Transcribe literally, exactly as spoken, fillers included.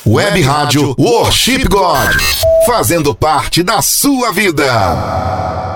Web Rádio Worship God, fazendo parte da sua vida.